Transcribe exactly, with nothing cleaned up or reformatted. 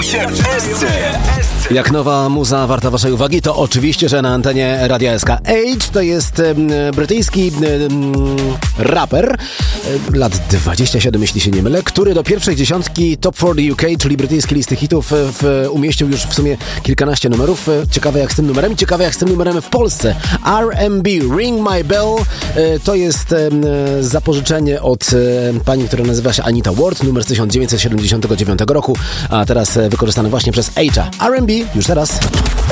się w Esce. Jak nowa muza warta waszej uwagi, to oczywiście, że na antenie Radia S K. Age to jest um, brytyjski um, raper, um, lat dwadzieścia siedem, jeśli się nie mylę, który do pierwszej dziesiątki Top czterdzieści U K, czyli brytyjskiej listy hitów, w, umieścił już w sumie kilkanaście numerów. Ciekawe jak z tym numerem, ciekawe jak z tym numerem w Polsce. R and B, Ring My Bell, to jest um, zapożyczenie od um, pani, która nazywa się Anita Ward, numer z tysiąc dziewięćset siedemdziesiątego dziewiątego roku, a teraz wykorzystany właśnie przez Age'a. R and B już teraz.